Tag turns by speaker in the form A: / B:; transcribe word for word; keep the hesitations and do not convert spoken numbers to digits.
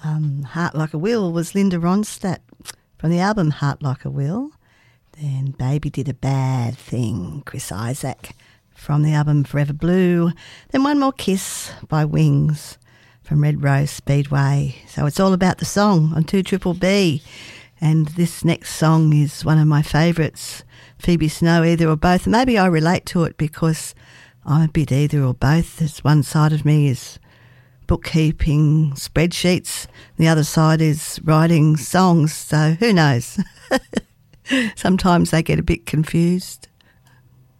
A: Um, Heart Like a Will was Linda Ronstadt from the album Heart Like a Will. Then Baby Did a Bad Thing, Chris Isaak from the album Forever Blue. Then One More Kiss by Wings from Red Rose Speedway. So it's all about the song on two Triple B. And this next song is one of my favourites, Phoebe Snow, Either or Both. Maybe I relate to it because I'm a bit either or both. There's one side of me is bookkeeping spreadsheets. The other side is writing songs. So who knows? Sometimes they get a bit confused.